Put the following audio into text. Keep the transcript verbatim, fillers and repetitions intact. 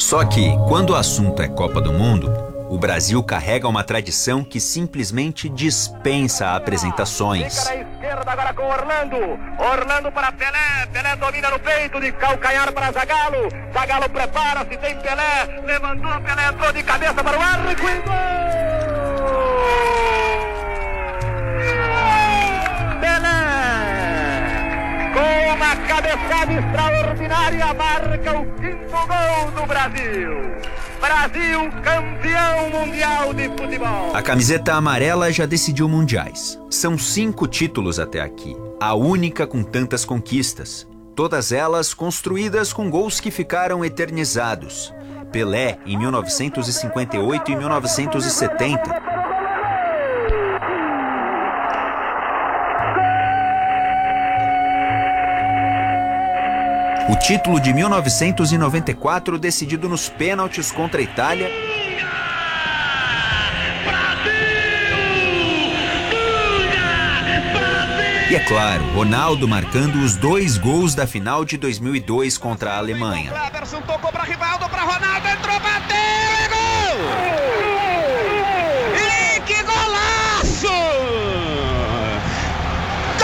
Só que, quando o assunto é Copa do Mundo, o Brasil carrega uma tradição que simplesmente dispensa apresentações. Fica na esquerda agora com Orlando. Orlando para Pelé. Pelé domina no peito, de calcanhar para Zagallo. Zagallo prepara-se, tem Pelé. Levantou, Pelé entrou de cabeça para o arco e gol! Pelé, com uma cabeçada extraordinária, marca o quinto gol do Brasil. Brasil, campeão mundial de futebol. A camiseta amarela já decidiu mundiais. São cinco títulos até aqui, a única com tantas conquistas. Todas elas construídas com gols que ficaram eternizados. Pelé em mil novecentos e cinquenta e oito e mil novecentos e setenta. O título de mil novecentos e noventa e quatro decidido nos pênaltis contra a Itália. E é claro, Ronaldo marcando os dois gols da final de dois mil e dois contra a Alemanha. Cleberson tocou para Rivaldo, para Ronaldo, entrou, bateu e gol!